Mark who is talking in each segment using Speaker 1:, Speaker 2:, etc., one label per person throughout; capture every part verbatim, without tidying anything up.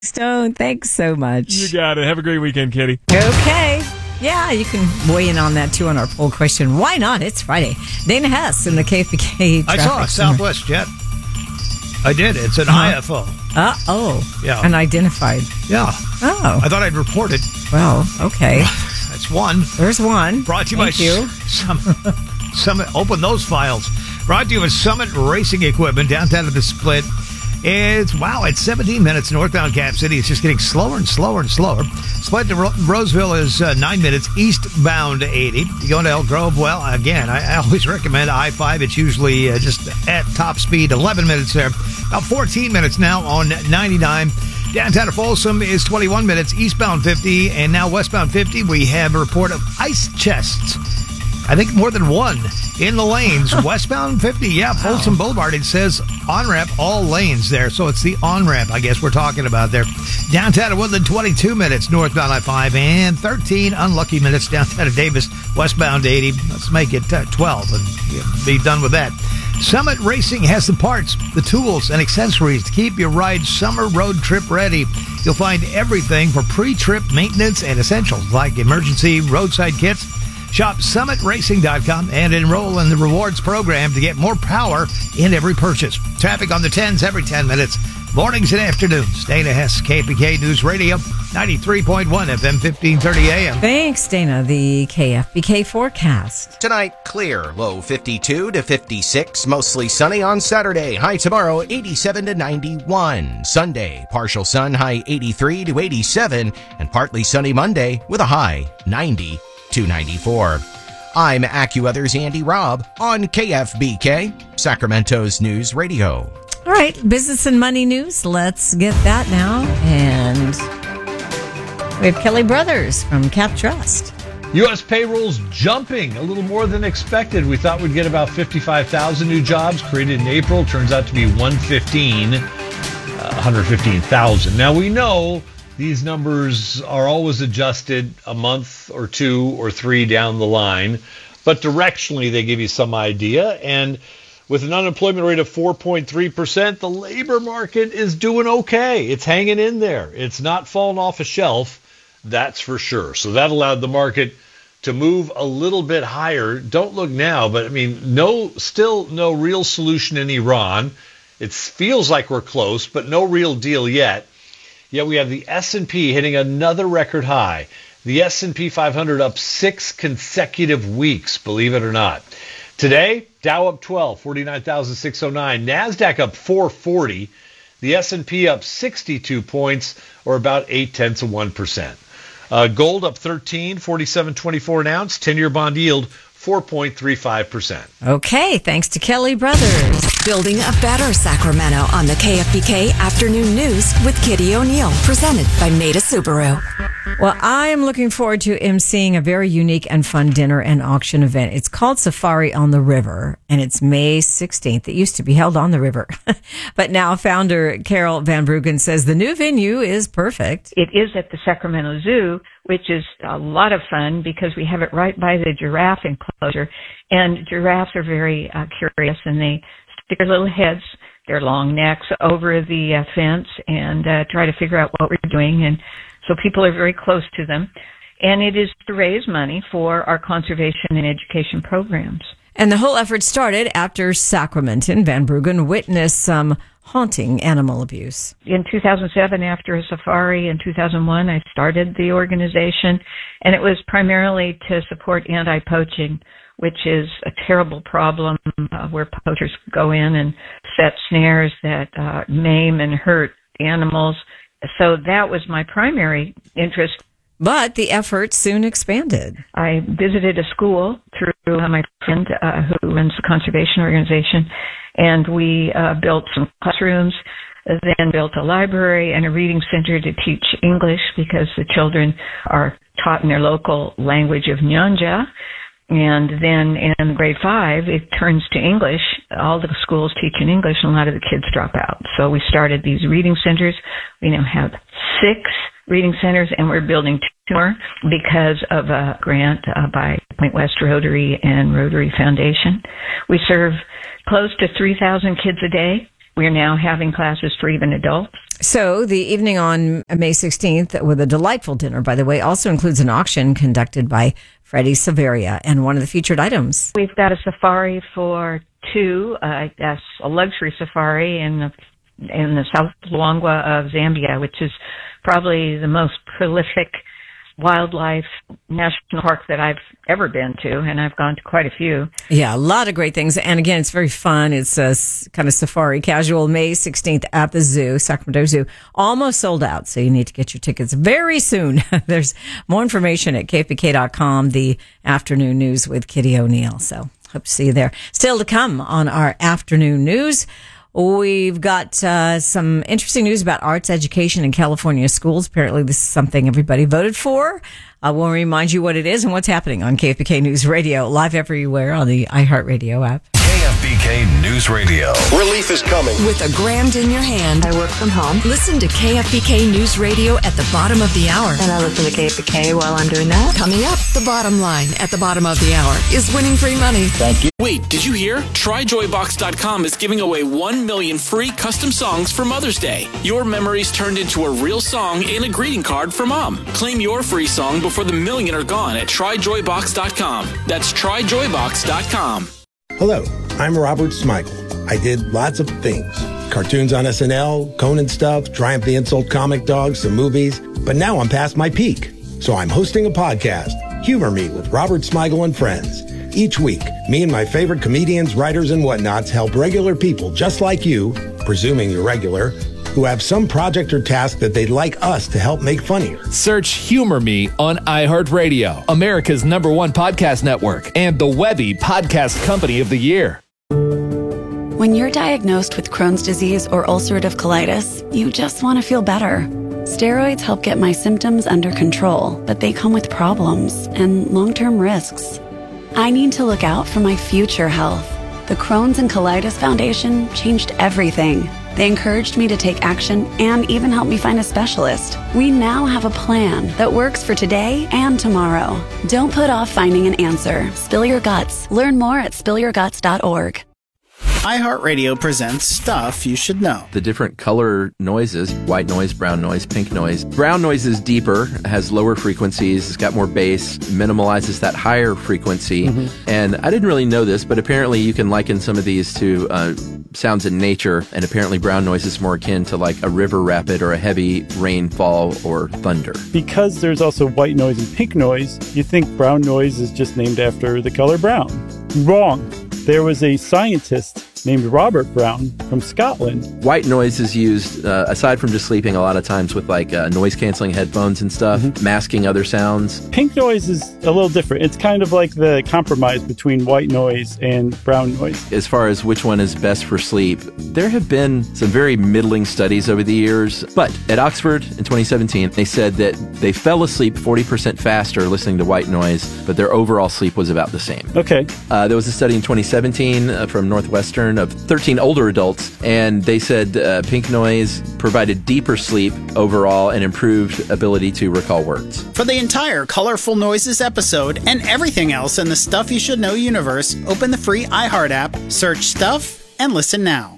Speaker 1: Stone, thanks so much.
Speaker 2: You got it. Have a great weekend, Kitty.
Speaker 1: Okay. Yeah, you can weigh in on that, too, on our poll question. Why not? It's Friday. Dana Hess in the K F B K
Speaker 3: I saw a Southwest jet. I did. It's an uh-huh. I F O.
Speaker 1: Uh-oh.
Speaker 3: Yeah.
Speaker 1: Unidentified.
Speaker 3: Yeah.
Speaker 1: Oh.
Speaker 3: I thought I'd report it.
Speaker 1: Well, okay.
Speaker 3: That's one.
Speaker 1: There's one.
Speaker 3: Brought to you
Speaker 1: Thank
Speaker 3: by
Speaker 1: you.
Speaker 3: Summit. Summit. Open those files. Brought to you by Summit Racing Equipment downtown at the Split. It's, wow, it's seventeen minutes northbound Cap City. It's just getting slower and slower and slower. Split to Ro- Roseville is uh, nine minutes, eastbound eighty. You go into Elk Grove, well, again, I, I always recommend I five. It's usually uh, just at top speed, eleven minutes there. About fourteen minutes now on ninety-nine. Downtown to Folsom is twenty-one minutes, eastbound fifty, and now westbound fifty. We have a report of ice chests. I think more than one in the lanes. Westbound fifty, yeah, Folsom wow. Boulevard. It says on-ramp, all lanes there. So it's the on-ramp, I guess, we're talking about there. Downtown to Woodland, twenty-two minutes, northbound I five, and thirteen unlucky minutes downtown to Davis, westbound eighty. Let's make it uh, twelve and be done with that. Summit Racing has the parts, the tools, and accessories to keep your ride summer road trip ready. You'll find everything for pre-trip maintenance and essentials like emergency roadside kits. Shop summit racing dot com and enroll in the rewards program to get more power in every purchase. Traffic on the tens every ten minutes. Mornings and afternoons. Dana Hess, K F B K News Radio, ninety-three point one F M, fifteen thirty A M.
Speaker 1: Thanks, Dana. The K F B K forecast.
Speaker 4: Tonight, clear. Low fifty-two to fifty-six. Mostly sunny on Saturday. High tomorrow, eighty-seven to ninety-one. Sunday, partial sun. High eighty-three to eighty-seven. And partly sunny Monday with a high ninety to ninety-four. I'm AccuWeather's Andy Robb on K F B K, Sacramento's News Radio.
Speaker 1: All right, business and money news. Let's get that now. And we have Kelly Brothers from Cap Trust.
Speaker 5: U S payroll's jumping a little more than expected. We thought we'd get about fifty-five thousand new jobs created in April. Turns out to be one hundred fifteen, uh, one hundred fifteen thousand. Now, we know these numbers are always adjusted a month or two or three down the line, but directionally they give you some idea. And with an unemployment rate of four point three percent, the labor market is doing okay. It's hanging in there. It's not falling off a shelf, that's for sure. So that allowed the market to move a little bit higher. Don't look now, but I mean, no, still no real solution in Iran. It feels like we're close, but no real deal yet. Yet we have the S and P hitting another record high. The S and P five hundred up six consecutive weeks, believe it or not. Today, Dow up twelve, forty-nine thousand six hundred nine. NASDAQ up four forty. The S and P up sixty-two points, or about eight tenths of one percent. Uh, gold up thirteen, forty-seven twenty-four an ounce. ten-year bond yield, four point three five percent.
Speaker 1: Okay, thanks to Kelly Brothers.
Speaker 6: Building a better Sacramento on the K F B K Afternoon News with Kitty O'Neill, presented by Maida Subaru.
Speaker 1: Well, I am looking forward to emceeing a very unique and fun dinner and auction event. It's called Safari on the River, and it's May sixteenth. It used to be held on the river. But now founder Carol Van Bruggen says the new venue is perfect.
Speaker 7: It is at the Sacramento Zoo, which is a lot of fun because we have it right by the giraffe enclosure. And giraffes are very uh, curious, and they stick their little heads, their long necks over the uh, fence and uh, try to figure out what we're doing. And so people are very close to them. And it is to raise money for our conservation and education programs.
Speaker 1: And the whole effort started after Sacramentan Van Bruggen witnessed some haunting animal abuse.
Speaker 7: In two thousand seven, after a safari in two thousand one, I started the organization, and it was primarily to support anti-poaching, which is a terrible problem uh, where poachers go in and set snares that uh, maim and hurt animals. So that was my primary interest.
Speaker 1: But the effort soon expanded.
Speaker 7: I visited a school through uh, my friend uh, who runs the conservation organization, and we uh, built some classrooms, then built a library and a reading center to teach English because the children are taught in their local language of Nyanja. And then in grade five, it turns to English. All the schools teach in English, and a lot of the kids drop out. So we started these reading centers. We now have six reading centers, and we're building two more because of a grant uh, by Point West Rotary and Rotary Foundation. We serve close to three thousand kids a day. we're now having classes for even adults.
Speaker 1: So the evening on May sixteenth, with a delightful dinner, by the way, also includes an auction conducted by Freddie Severia. And one of the featured items,
Speaker 7: we've got a safari for two, uh, I guess a luxury safari in the, in the South Luangwa of Zambia, which is probably the most prolific wildlife national park that I've ever been to, and I've gone to quite a few.
Speaker 1: Yeah, a lot of great things. And again, it's very fun. It's a kind of safari casual, May sixteenth at the zoo, Sacramento Zoo. Almost sold out, so you need to get your tickets very soon. There's more information at K F B K dot com, the afternoon news with Kitty O'Neill. So hope to see you there. Still to come on our afternoon news, we've got uh, some interesting news about arts education in California schools. Apparently, this is something everybody voted for. I will remind you what it is and what's happening on K F B K News Radio, live everywhere on the iHeartRadio app.
Speaker 2: K F B K News Radio.
Speaker 8: Relief is coming.
Speaker 6: With a grand in your hand,
Speaker 9: I work from home.
Speaker 6: listen to K F B K News Radio at the bottom of the hour.
Speaker 9: And I listen to K F B K while I'm doing that.
Speaker 6: Coming up, the bottom line at the bottom of the hour is winning free money.
Speaker 8: Thank you.
Speaker 10: Wait, did you hear? Try Joy Box dot com is giving away one million free custom songs for Mother's Day. Your memories turned into a real song and a greeting card for Mom. Claim your free song before the million are gone at Try Joy Box dot com. That's Try Joy Box dot com.
Speaker 11: Hello, I'm Robert Smigel. I did lots of things. Cartoons on S N L, Conan stuff, Triumph the Insult comic dogs, some movies. But now I'm past my peak. So I'm hosting a podcast, Humor Me with Robert Smigel and Friends. Each week, me and my favorite comedians, writers, and whatnots help regular people just like you, presuming you're regular, who have some project or task that they'd like us to help make funnier.
Speaker 12: Search Humor Me on iHeartRadio, America's number one podcast network, and the Webby Podcast Company of the Year.
Speaker 13: When you're diagnosed with Crohn's disease or ulcerative colitis, you just want to feel better. Steroids help get my symptoms under control, but they come with problems and long-term risks. I need to look out for my future health. The Crohn's and Colitis Foundation changed everything. They encouraged me to take action and even helped me find a specialist. We now have a plan that works for today and tomorrow. Don't put off finding an answer. Spill your guts. Learn more at spill your guts dot org.
Speaker 14: iHeartRadio presents Stuff You Should Know.
Speaker 15: The different color noises, white noise, brown noise, pink noise. Brown noise is deeper, has lower frequencies, it's got more bass, minimalizes that higher frequency. Mm-hmm. And I didn't really know this, but apparently you can liken some of these to uh, sounds in nature, and apparently brown noise is more akin to like a river rapid or a heavy rainfall or thunder.
Speaker 16: Because there's also white noise and pink noise, you think brown noise is just named after the color brown. Wrong. There was a scientist named Robert Brown from Scotland.
Speaker 15: White noise is used, uh, aside from just sleeping, a lot of times with like uh, noise-canceling headphones and stuff, mm-hmm. masking other sounds.
Speaker 16: Pink noise is a little different. It's kind of like the compromise between white noise and brown noise.
Speaker 15: As far as which one is best for sleep, there have been some very middling studies over the years, but at Oxford in twenty seventeen, they said that they fell asleep forty percent faster listening to white noise, but their overall sleep was about the same.
Speaker 16: Okay.
Speaker 15: Uh, there was a study in twenty seventeen uh, from Northwestern of thirteen older adults, and they said uh, pink noise provided deeper sleep overall and improved ability to recall words.
Speaker 14: For the entire Colorful Noises episode and everything else in the Stuff You Should Know universe, open the free iHeart app, search Stuff, and listen now.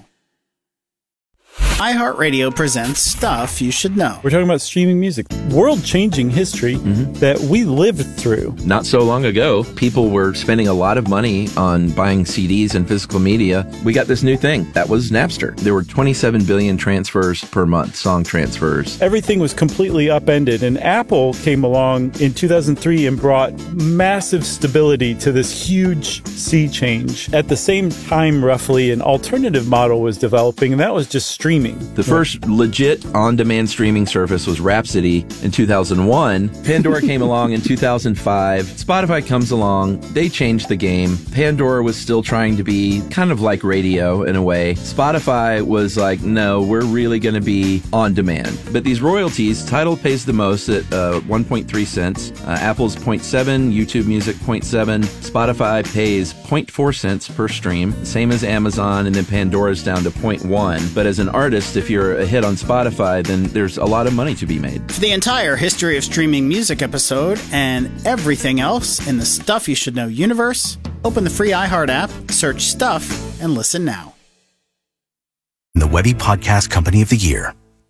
Speaker 14: iHeartRadio presents Stuff You Should Know.
Speaker 16: We're talking about streaming music, world-changing history mm-hmm. that we lived through.
Speaker 15: Not so long ago, people were spending a lot of money on buying C Ds and physical media. We got this new thing. That was Napster. There were twenty-seven billion transfers per month, song transfers.
Speaker 16: Everything was completely upended, and Apple came along in two thousand three and brought massive stability to this huge sea change. At the same time, roughly, an alternative model was developing, and that was just streaming.
Speaker 15: The first legit on-demand streaming service was Rhapsody in two thousand one. Pandora came along in two thousand five. Spotify comes along. They changed the game. Pandora was still trying to be kind of like radio in a way. Spotify was like, no, we're really going to be on demand. But these royalties, Tidal pays the most at uh, one point three cents. Uh, Apple's zero point seven, YouTube Music zero point seven. Spotify pays zero point four cents per stream, same as Amazon, and then Pandora's down to zero point one. But as an artist, if you're a hit on Spotify, then there's a lot of money to be made.
Speaker 14: For the entire history of streaming music episode and everything else in the Stuff You Should Know universe, open the free iHeart app, search Stuff, and listen now.
Speaker 8: The Webby Podcast Company of the Year.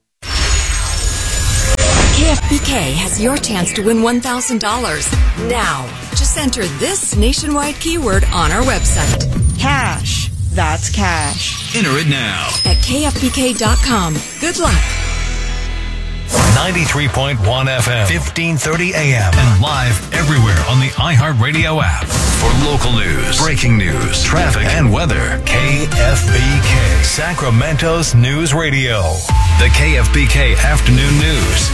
Speaker 6: K F B K has your chance to win one thousand dollars. Now, just enter this nationwide keyword on our website.
Speaker 17: Cash. That's cash.
Speaker 2: Enter it now.
Speaker 6: At K F B K dot com. Good luck.
Speaker 2: ninety-three point one F M, fifteen thirty A M, and live everywhere on the iHeartRadio app. For local news, breaking news, traffic, and weather, K F B K, Sacramento's news radio. The K F B K Afternoon News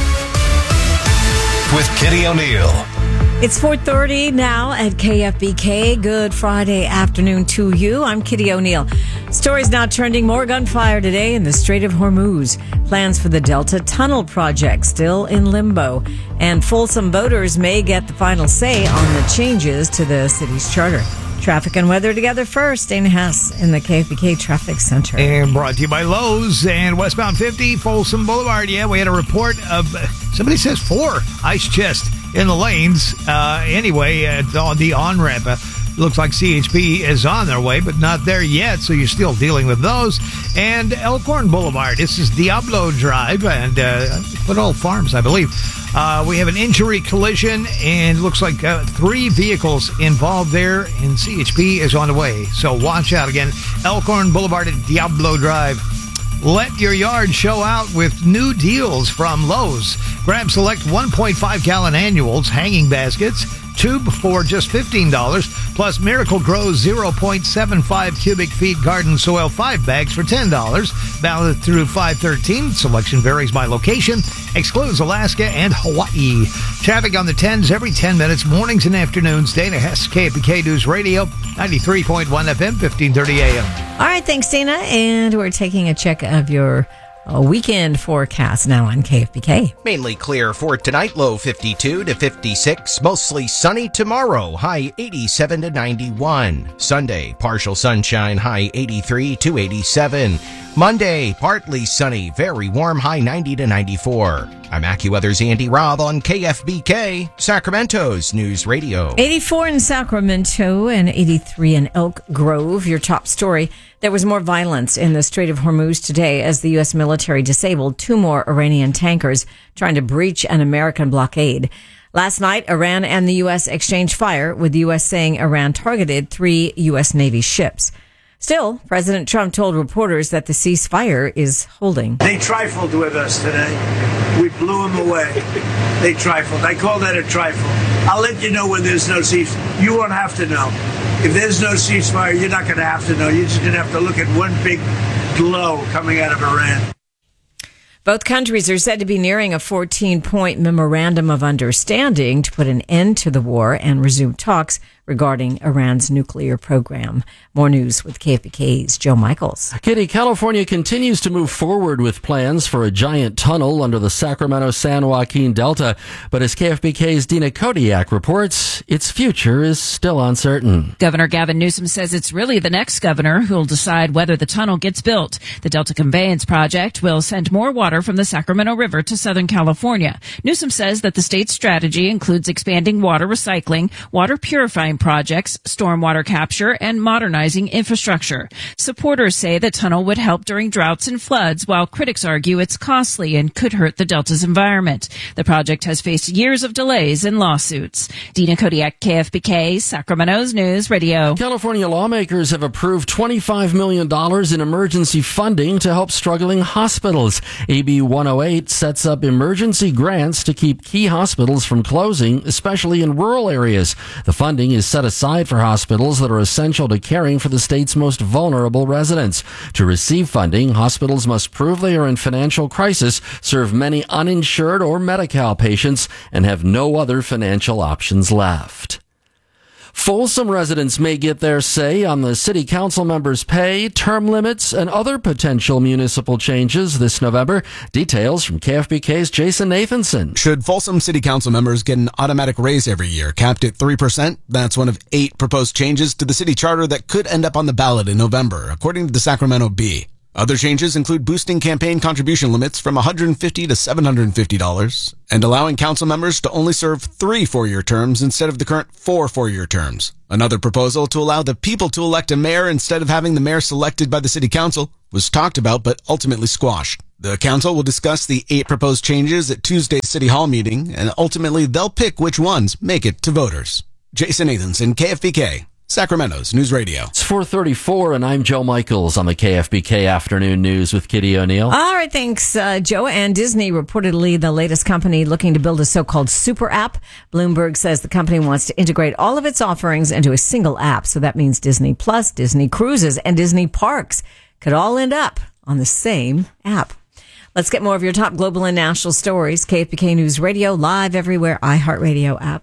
Speaker 2: with Kitty O'Neill.
Speaker 1: It's four thirty now at K F B K. Good Friday afternoon to you. I'm Kitty O'Neill. Stories now trending. More gunfire today in the Strait of Hormuz. Plans for the Delta Tunnel project still in limbo. And Folsom voters may get the final say on the changes to the city's charter. Traffic and weather together first. Dana Hess in the K F B K Traffic Center.
Speaker 3: And brought to you by Lowe's and westbound fifty, Folsom Boulevard. Yeah, we had a report of, uh, somebody says four ice chests in the lanes. Uh, anyway, uh, on the on-ramp. Uh, looks like C H P is on their way, but not there yet, so you're still dealing with those. And Elkhorn Boulevard. This is Diablo Drive and uh, Foothold Farms, I believe. Uh, we have an injury collision, and looks like uh, three vehicles involved there, and C H P is on the way. So watch out again. Elkhorn Boulevard at Diablo Drive. Let your yard show out with new deals from Lowe's. Grab select one point five gallon annuals, hanging baskets, tube for just fifteen dollars, plus Miracle Grow zero point seven five cubic feet garden soil five bags for ten dollars. Valid through five thirteen. Selection varies by location. Excludes Alaska and Hawaii. Traffic on the tens every ten minutes, mornings and afternoons. Dana Hess, K F B K News Radio, ninety-three point one F M, fifteen thirty A M.
Speaker 1: All right, thanks, Dana. And we're taking a check of your uh, weekend forecast now on K F B K.
Speaker 4: Mainly clear for tonight, low fifty-two to fifty-six. Mostly sunny tomorrow, high eighty-seven to ninety-one. Sunday, partial sunshine, high eighty-three to eighty-seven. Monday, partly sunny, very warm, high ninety to ninety-four. I'm AccuWeather's Andy Robb on K F B K, Sacramento's News Radio.
Speaker 1: eighty-four in Sacramento and eighty-three in Elk Grove. Your top story. There was more violence in the Strait of Hormuz today as the U S military disabled two more Iranian tankers trying to breach an American blockade. Last night, Iran and the U S exchanged fire, with the U S saying Iran targeted three U S Navy ships. Still, President Trump told reporters that the ceasefire is holding.
Speaker 18: They trifled with us today. We blew them away. They trifled. I call that a trifle. I'll let you know when there's no ceasefire. You won't have to know. If there's no ceasefire, you're not going to have to know. You're just going to have to look at one big glow coming out of Iran.
Speaker 1: Both countries are said to be nearing a fourteen-point memorandum of understanding to put an end to the war and resume talks regarding Iran's nuclear program. More news with K F B K's Joe Michaels.
Speaker 19: Kitty, California continues to move forward with plans for a giant tunnel under the Sacramento-San Joaquin Delta. But as K F B K's Dina Kodiak reports, its future is still uncertain.
Speaker 20: Governor Gavin Newsom says it's really the next governor who will decide whether the tunnel gets built. The Delta Conveyance Project will send more water from the Sacramento River to Southern California. Newsom says that the state's strategy includes expanding water recycling, water purifying projects, stormwater capture, and modernizing infrastructure. Supporters say the tunnel would help during droughts and floods, while critics argue it's costly and could hurt the Delta's environment. The project has faced years of delays and lawsuits. Dina Kodiak, K F B K, Sacramento's News Radio.
Speaker 19: California lawmakers have approved twenty-five million dollars in emergency funding to help struggling hospitals. A B one oh eight sets up emergency grants to keep key hospitals from closing, especially in rural areas. The funding is set aside for hospitals that are essential to caring for the state's most vulnerable residents. To receive funding, hospitals must prove they are in financial crisis, serve many uninsured or Medi-Cal patients, and have no other financial options left. Folsom residents may get their say on the city council members' pay, term limits, and other potential municipal changes this November. Details from K F B K's Jason Nathanson.
Speaker 21: Should Folsom city council members get an automatic raise every year, capped at three percent? That's one of eight proposed changes to the city charter that could end up on the ballot in November, according to the Sacramento Bee. Other changes include boosting campaign contribution limits from one hundred fifty dollars to seven hundred fifty dollars and allowing council members to only serve three four-year terms instead of the current four four-year terms. Another proposal to allow the people to elect a mayor instead of having the mayor selected by the city council was talked about but ultimately squashed. The council will discuss the eight proposed changes at Tuesday's City Hall meeting, and ultimately they'll pick which ones make it to voters. Jason Nathanson, K F B K, Sacramento's News Radio.
Speaker 19: It's four thirty-four, and I'm Joe Michaels on the K F B K Afternoon News with Kitty O'Neill.
Speaker 1: All right, thanks, uh, Joe. And Disney, reportedly the latest company looking to build a so-called super app. Bloomberg says the company wants to integrate all of its offerings into a single app. So that means Disney Plus, Disney Cruises, and Disney Parks could all end up on the same app. Let's get more of your top global and national stories. K F B K News Radio, live everywhere, iHeartRadio app.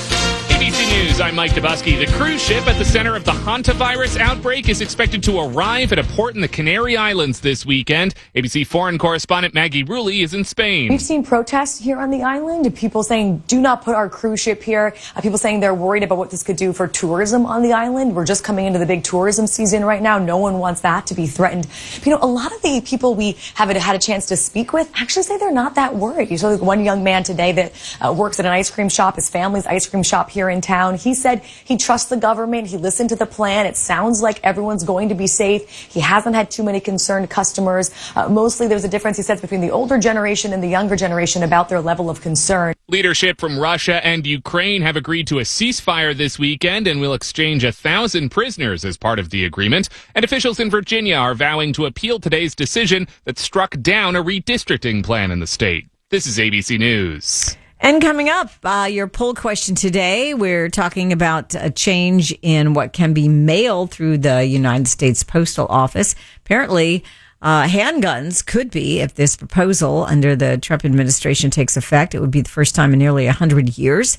Speaker 5: A B C News, I'm Mike Dubusky. The cruise ship at the center of the hantavirus outbreak is expected to arrive at a port in the Canary Islands this weekend. A B C foreign correspondent Maggie Rulli is in Spain.
Speaker 22: We've seen protests here on the island, people saying, do not put our cruise ship here. Uh, people saying they're worried about what this could do for tourism on the island. We're just coming into the big tourism season right now. No one wants that to be threatened. But, you know, a lot of the people we have had a chance to speak with actually say they're not that worried. You saw like one young man today that uh, works at an ice cream shop, his family's ice cream shop here in town. He said he trusts the government. He listened to the plan. It sounds like everyone's going to be safe. He hasn't had too many concerned customers. Uh, mostly there's a difference, he says, between the older generation and the younger generation about their level of concern.
Speaker 5: Leadership from Russia and Ukraine have agreed to a ceasefire this weekend and will exchange a thousand prisoners as part of the agreement. And officials in Virginia are vowing to appeal today's decision that struck down a redistricting plan in the state. This is A B C News.
Speaker 1: And coming up, uh, your poll question today, we're talking about a change in what can be mailed through the United States Postal Office. Apparently, uh, handguns could be, if this proposal under the Trump administration takes effect, it would be the first time in nearly one hundred years.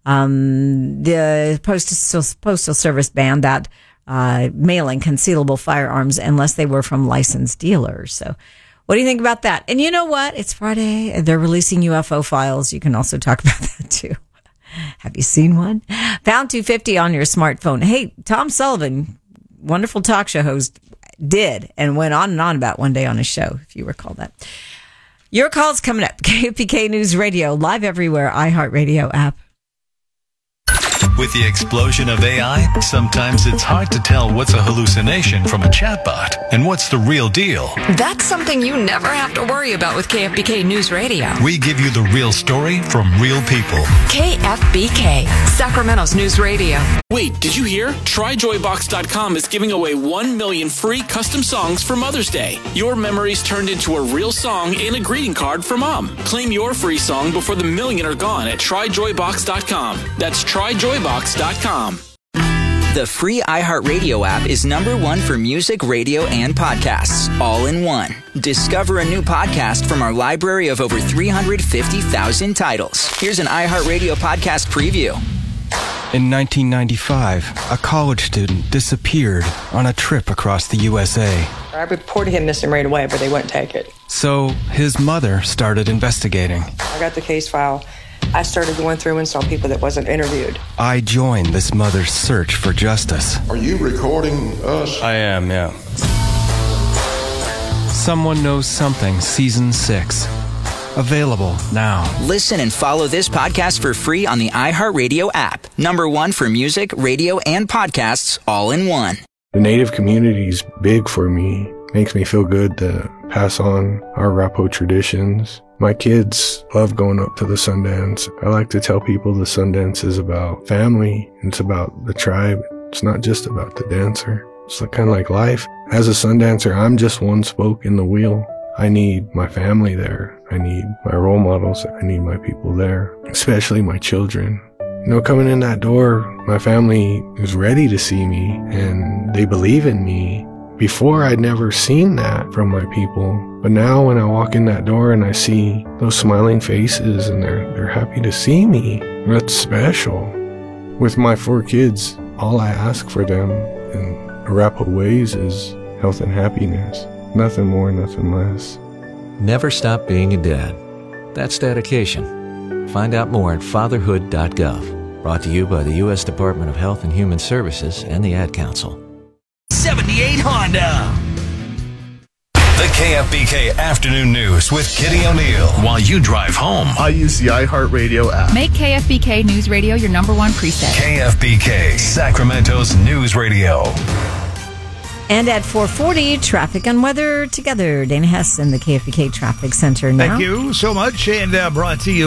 Speaker 1: Um, the Postal, Postal Service banned that uh, mailing concealable firearms unless they were from licensed dealers. So, what do you think about that? And you know what? It's Friday. They're releasing U F O files. You can also talk about that too. Have you seen one? Pound two fifty on your smartphone. Hey, Tom Sullivan, wonderful talk show host, did and went on and on about one day on his show, if you recall that. Your call's coming up. K F B K News Radio, live everywhere, iHeartRadio app.
Speaker 2: With the explosion of A I, sometimes it's hard to tell what's a hallucination from a chatbot and what's the real deal.
Speaker 6: That's something you never have to worry about with K F B K News Radio.
Speaker 2: We give you the real story from real people.
Speaker 6: K F B K, Sacramento's News Radio.
Speaker 10: Wait, did you hear? Try Joy Box dot com is giving away one million free custom songs for Mother's Day. Your memories turned into a real song in a greeting card for Mom. Claim your free song before the million are gone at Try Joy Box dot com. That's Try Joy Box dot com.
Speaker 23: The free iHeartRadio app is number one for music, radio, and podcasts, all in one. Discover a new podcast from our library of over three hundred fifty thousand titles. Here's an iHeartRadio podcast preview.
Speaker 24: In nineteen ninety-five, a college student disappeared on a trip across the U S A.
Speaker 25: I reported him missing right away, but they wouldn't take it.
Speaker 24: So his mother started investigating.
Speaker 25: I got the case file. I started going through and saw people that wasn't interviewed.
Speaker 24: I joined this mother's search for justice.
Speaker 26: Are you recording us?
Speaker 24: I am, yeah. Someone Knows Something, Season six. Available now.
Speaker 23: Listen and follow this podcast for free on the iHeartRadio app. Number one for music, radio, and podcasts, all in one.
Speaker 27: The Native community is big for me. Makes me feel good to pass on our Arapaho traditions. My kids love going up to the Sundance. I like to tell people the Sundance is about family. It's about the tribe. It's not just about the dancer. It's kind of like life. As a Sundancer, I'm just one spoke in the wheel. I need my family there. I need my role models. I need my people there, especially my children. You know, coming in that door, my family is ready to see me and they believe in me. Before, I'd never seen that from my people. But now when I walk in that door and I see those smiling faces and they're, they're happy to see me, that's special. With my four kids, all I ask for them in Arapaho ways is health and happiness. Nothing more, nothing less.
Speaker 28: Never stop being a dad. That's dedication. Find out more at fatherhood dot gov. Brought to you by the U S Department of Health and Human Services and the Ad Council.
Speaker 29: seventy-eight Honda.
Speaker 2: K F B K Afternoon News with Kitty O'Neill while you drive home.
Speaker 7: I use the iHeartRadio app.
Speaker 9: Make K F B K News Radio your number one preset.
Speaker 2: K F B K, Sacramento's news radio.
Speaker 1: And at four forty, traffic and weather together. Dana Hess in the K F B K Traffic Center now.
Speaker 3: Thank you so much, and uh, brought to you